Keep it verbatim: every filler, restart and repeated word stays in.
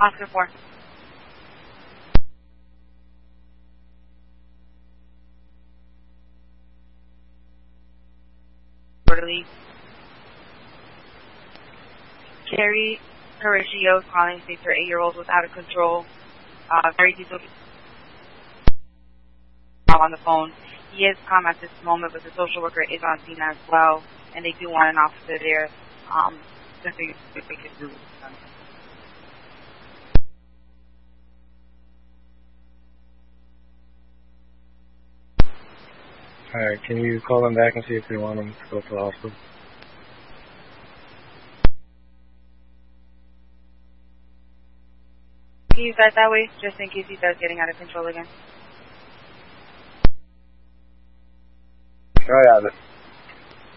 Oscar four. Quarterly. Carrie Horatio is calling, states her eight-year-old was out of control. Uh, Carrie Tito on the phone. He is calm at this moment, but the social worker is on scene as well, and they do want an officer there um, to figure if they could do it. Alright, can you call them back and see if they want them to go to the hospital? Can you start that way, just in case he starts getting out of control again? Oh yeah,